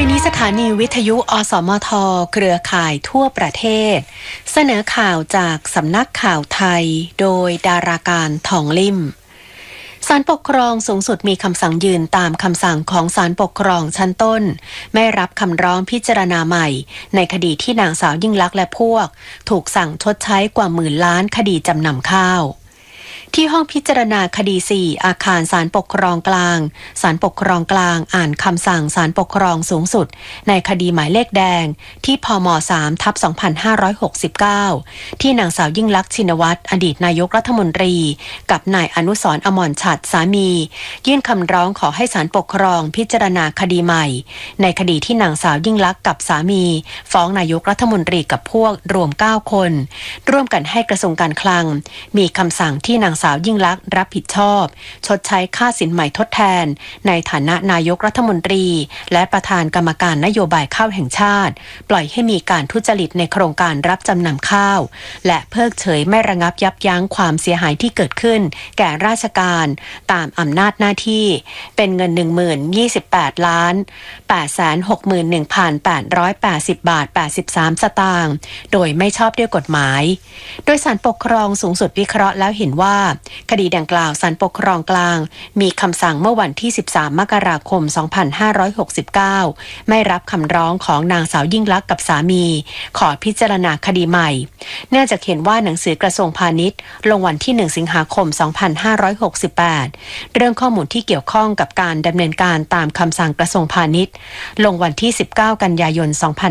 ไปนี้สถานีวิทยุอสมทเครือข่ายทั่วประเทศเสนอข่าวจากสำนักข่าวไทยโดยดาราการทองลิ่มศาลปกครองสูงสุดมีคำสั่งยืนตามคำสั่งของศาลปกครองชั้นต้นไม่รับคำร้องพิจารณาใหม่ในคดีที่นางสาวยิ่งลักษณ์และพวกถูกสั่งชดใช้กว่า10,000 ล้านคดีจำนำข้าวที่ห้องพิจารณาคดี4อาคารศาลปกครองกลางศาลปกครองกลางอ่านคำสั่งศาลปกครองสูงสุดในคดีหมายเลขแดงที่พม3/2569ที่นางสาวยิ่งลักษณ์ชินวัตรอดีตนายกรัฐมนตรีกับนายอนุสรณ์อมรฉัตรสามียื่นคำร้องขอให้ศาลปกครองพิจารณาคดีใหม่ในคดีที่นางสาวยิ่งลักษณ์กับสามีฟ้องนายกรัฐมนตรีกับพวกรวม9คนร่วมกันให้กระทรวงการคลังมีคำสั่งที่นางสาวยิ่งลักษณ์รับผิดชอบชดใช้ค่าสินใหม่ทดแทนในฐานะนายกรัฐมนตรีและประธานกรรมการนโยบายข้าวแห่งชาติปล่อยให้มีการทุจริตในโครงการรับจำนำข้าวและเพิกเฉยไม่ระงับยับยั้งความเสียหายที่เกิดขึ้นแก่ราชการตามอำนาจหน้าที่เป็นเงิน 10,028,861,880 บาท 83 สตางค์โดยไม่ชอบด้วยกฎหมายโดยศาลปกครองสูงสุดวิเคราะห์แล้วเห็นว่าคดีดังกล่าวศาลปกครองกลางมีคำสั่งเมื่อวันที่13มกราคม2569ไม่รับคำร้องของนางสาวยิ่งลักษณ์กับสามีขอพิจารณาคดีใหม่เนื่องจากเห็นว่าหนังสือกระทรวงพาณิชย์ลงวันที่1สิงหาคม2568เรื่องข้อมูลที่เกี่ยวข้องกับการดำเนินการตามคำสั่งกระทรวงพาณิชย์ลงวันที่19กันยายน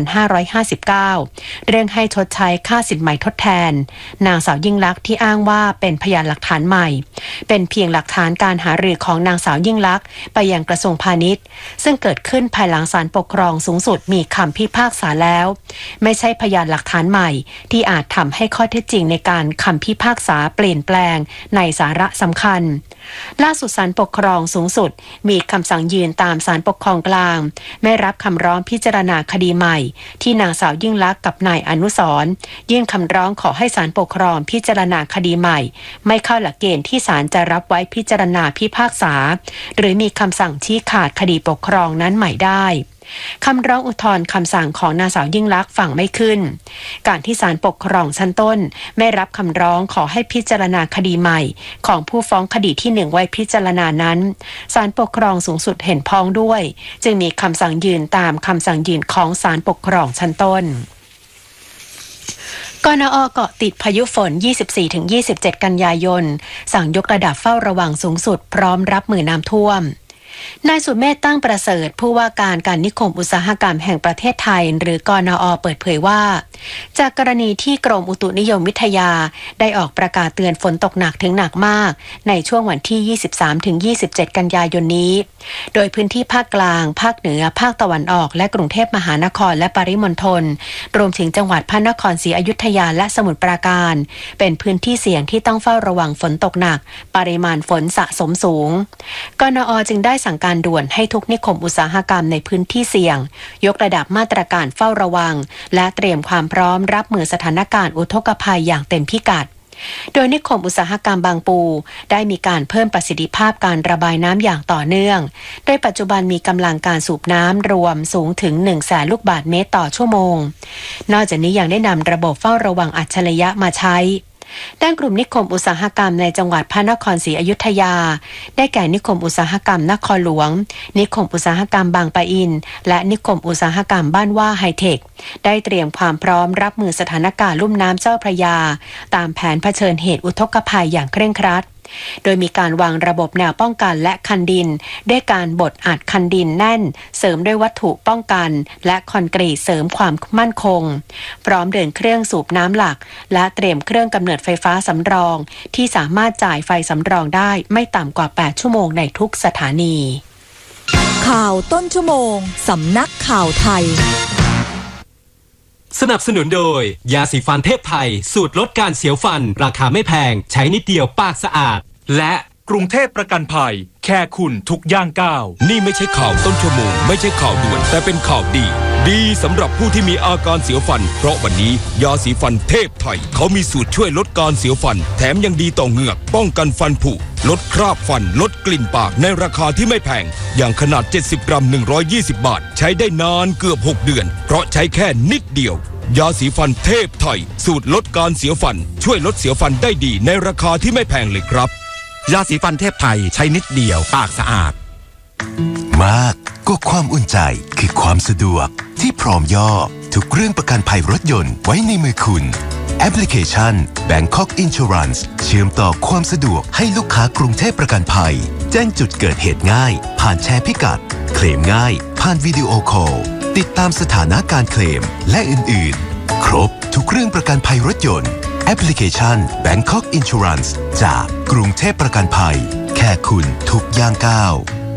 2559เรื่องให้ชดใช้ค่าสินใหม่ทดแทนนางสาวยิ่งลักษณ์ที่อ้างว่าเป็นพยานหลักฐานใหม่เป็นเพียงหลักฐานการหารือของนางสาวยิ่งลักษณ์ไปยังกระทรวงพาณิชย์ซึ่งเกิดขึ้นภายหลังศาลปกครองสูงสุดมีคำพิพากษาแล้วไม่ใช่พยานหลักฐานใหม่ที่อาจทำให้ข้อเท็จจริงในการคำพิพากษาเปลี่ยนแปลงในสาระสำคัญล่าสุดศาลปกครองสูงสุดมีคำสั่งยืนตามศาลปกครองกลางไม่รับคำร้องพิจารณาคดีใหม่ที่นางสาวยิ่งลักษณ์กับนายอนุสรณ์ยื่นคำร้องขอให้ศาลปกครองพิจารณาคดีใหม่ไม่เข้าหลักเกณฑ์ที่ศาลจะรับไว้พิจารณาพิพากษาหรือมีคำสั่งชี้ขาดคดีปกครองนั้นใหม่ได้คำร้องอุทธรณ์คำสั่งของนางสาวยิ่งลักษณ์ฟังไม่ขึ้นการที่ศาลปกครองชั้นต้นไม่รับคำร้องขอให้พิจารณาคดีใหม่ของผู้ฟ้องคดีที่1ไว้พิจารณานั้นศาลปกครองสูงสุดเห็นพ้องด้วยจึงมีคำสั่งยืนตามคำสั่งยืนของศาลปกครองชั้นต้นกนอ.เกาะติดพายุฝน 24-27 กันยายนสั่งยกระดับเฝ้าระวังสูงสุดพร้อมรับมือน้ำท่วมนายสุเมธตั้งประเสริฐผู้ว่าการนิคมอุตสาหกรรมแห่งประเทศไทยหรือกนอ.เปิดเผยว่าจากกรณีที่กรมอุตุนิยมวิทยาได้ออกประกาศเตือนฝนตกหนักถึงหนักมากในช่วงวันที่ 23-27 กันยายนนี้โดยพื้นที่ภาคกลางภาคเหนือภาคตะวันออกและกรุงเทพมหานครและปริมณฑลรวมถึงจังหวัดพระนครศรีอยุธยาและสมุทรปราการเป็นพื้นที่เสี่ยงที่ต้องเฝ้าระวังฝนตกหนักปริมาณฝนสะสมสูงกนอ.จึงได้สั่งการด่วนให้ทุกนิคมอุตสาหกรรมในพื้นที่เสี่ยงยกระดับมาตรการเฝ้าระวังและเตรียมความพร้อมรับมือสถานการณ์อุทกภัยอย่างเต็มพิกัดโดยนิคมอุตสาหกรรมบางปูได้มีการเพิ่มประสิทธิภาพการระบายน้ำอย่างต่อเนื่องโดยปัจจุบันมีกำลังการสูบน้ำรวมสูงถึง 100,000 ลูกบาศก์เมตรต่อชั่วโมงนอกจากนี้ยังได้นำระบบเฝ้าระวังอัจฉริยะมาใช้ด้านกลุ่มนิคมอุตสาหกรรมในจังหวัดพระนครศรีอยุธยาได้แก่นิคมอุตสาหกรรมนครหลวงนิคมอุตสาหกรรมบางปะอินและนิคมอุตสาหกรรมบ้านว่าไฮเทคได้เตรียมความพร้อมรับมือสถานการณ์ลุ่มน้ำเจ้าพระยาตามแผนเผชิญเหตุอุทกภัยอย่างเคร่งครัดโดยมีการวางระบบแนวป้องกันและคันดินด้วยการบดอัดคันดินแน่นเสริมด้วยวัตถุป้องกันและคอนกรีตเสริมความมั่นคงพร้อมเดินเครื่องสูบน้ำหลักและเตรียมเครื่องกำเนิดไฟฟ้าสำรองที่สามารถจ่ายไฟสำรองได้ไม่ต่ำกว่า8ชั่วโมงในทุกสถานีข่าวต้นชั่วโมงสำนักข่าวไทยสนับสนุนโดยยาสีฟันเทพไทยสูตรลดการเสียวฟันราคาไม่แพงใช้นิดเดียวปากสะอาดและกรุงเทพประกันภัยแค่คุณทุกย่างก้าวนี่ไม่ใช่ข่าวต้นชั่วโมงไม่ใช่ข่าวด่วนแต่เป็นข่าวดีสำหรับผู้ที่มีอาการเสียวฟันเพราะวันนี้ยาสีฟันเทพไทยเขามีสูตรช่วยลดการเสียวฟันแถมยังดีต่อเหงือกป้องกันฟันผุลดคราบฟันลดกลิ่นปากในราคาที่ไม่แพงอย่างขนาด70 กรัม120 บาทใช้ได้นานเกือบ6 เดือนเพราะใช้แค่นิดเดียวยาสีฟันเทพไทยสูตรลดการเสียฟันช่วยลดเสียฟันได้ดีในราคาที่ไม่แพงเลยครับยาสีฟันเทพไทยใช้นิดเดียวปากสะอาดมากก็ความอุ่นใจคือความสะดวกที่พร้อมย่อทุกเรื่องประกันภัยรถยนต์ไว้ในมือคุณแอปพลิเคชัน Bangkok Insurance เชื่อมต่อความสะดวกให้ลูกค้ากรุงเทพประกันภัยแจ้งจุดเกิดเหตุง่ายผ่านแชร์พิกัดเคลมง่ายผ่านวิดีโอคอลติดตามสถานะการเคลมและอื่นๆครบทุกเรื่องประกันภัยรถยนต์แอปพลิเคชัน Bangkok Insurance จากกรุงเทพประกันภัยแค่คุณทุกย่างก้าว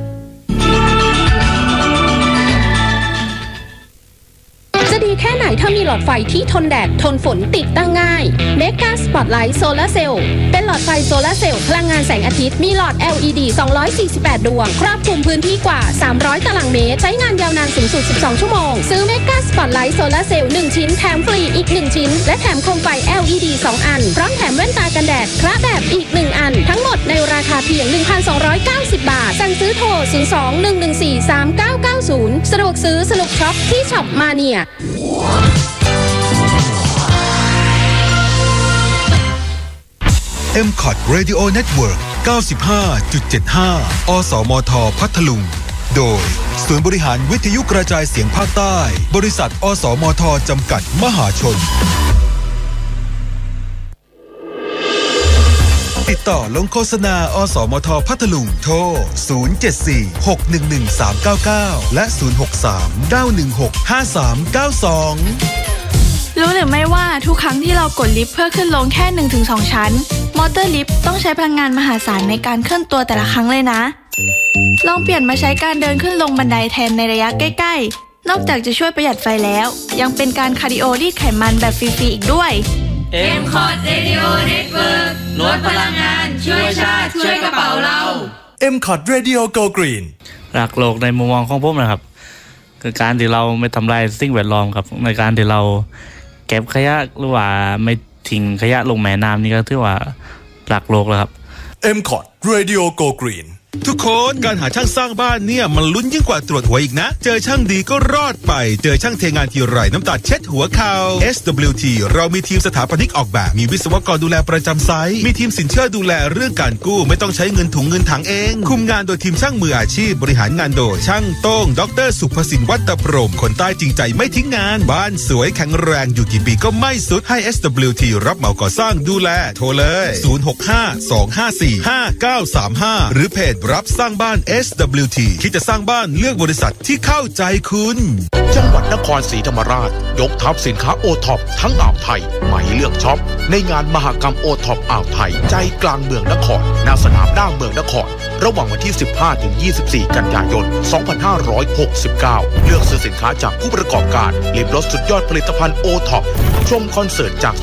จะดีแค่ไหนถ้ามีหลอดไฟที่ทนแดดทนฝนติดตั้งง่าย Mega Spotlight Solar Cell เป็นหลอดไฟโซลาร์เซลล์พลังงานแสงอาทิตย์มีหลอด LED 248 ดวงครอบคลุมพื้นที่กว่า300 ตารางเมตรใช้งานยาวนานสูงสุด12 ชั่วโมงซื้อ Mega Spotlight Solar Cell 1 ชิ้นแถมฟรีอีก1ชิ้นและแถมโคมไฟ LED 2 อันพร้อมแถมแว่นตากันแดดคละแบบอีก1อันทั้งหมดในราคาเพียง 1,290 บาทสั่งซื้อโทร 02-114-3990 สะดวกซื้อสนุกช็อปที่ช็อปมาเนีย MCOT Radio Network 95.75 อสมท พัทลุงโดยศูนย์บริหารวิทยุกระจายเสียงภาคใต้บริษัทอสมทจำกัดมหาชนติดต่อลงโฆษณาอสมท พัทลุงโทร 074-611-399 และ 063-916-5392 รู้หรือไม่ว่าทุกครั้งที่เรากดลิฟต์เพื่อขึ้นลงแค่ 1-2 ชั้นมอเตอร์ลิฟต์ต้องใช้พลังงานมหาศาลในการเคลื่อนตัวแต่ละครั้งเลยนะลองเปลี่ยนมาใช้การเดินขึ้นลงบันไดแทนในระยะใกล้ๆนอกจากจะช่วยประหยัดไฟแล้วยังเป็นการคาร์ดิโอรีดไขมันแบบฟรีๆอีกด้วย MCOT Radio Network ลดพลังงานช่วยชาติช่วยกระเป๋าเรา MCOT Radio Go Green รักโลกในมุมมองของผมนะครับคือการที่เราไม่ทำลายสิ่งแวดล้อมครับในการที่เราเก็บขยะหรือว่าไม่ทิ้งขยะลงแม่น้ำนี่ก็ถือว่ารักโลกแล้วครับ MCOT Radio Go Green ทุกคนการหาช่างสร้างบ้านเนี่ยมันลุ้นยิ่งกว่าตรวจหัวอีกนะเจอช่างดีก็รอดไปเจอช่างเทงานทีไรน้ำตาเช็ดหัวเขา SWT เรามีทีมสถาปนิกออกแบบมีวิศวกรดูแลประจำไซต์มีทีมสินเชื่อดูแลเรื่องการกู้ไม่ต้องใช้เงินถุงเงินถังเองคุมงานโดยทีมช่างมืออาชีพบริหารงานโดยช่างโต้งดร.สุภสินวัฒน์พรหมคนใต้จริงใจไม่ทิ้งงานบ้านสวยแข็งแรงอยู่กี่ปีก็ไม่สุดให้ SWT รับเหมาก่อสร้างดูแลโทรเลย 065-254-5935 หรือเพจรับสร้างบ้าน SWT คิดจะสร้างบ้านเลือกบริษัทที่เข้าใจคุณจังหวัดนครศรีธรรมราชยกทัพสินค้าโอท็อปทั้งอ่าวไทยไม่เลือกช็อปในงานมหกรรมโอท็อปอ่าวไทยใจกลางเมืองนครณสนามหน้าเมืองนครระหว่างวันที่ 15-24 กันยายน 2569 เลือกซื้อสินค้าจากผู้ประกอบการลิ้มรสสุดยอดผลิตภัณฑ์โอท็อปชมคอนเสิร์ตจาก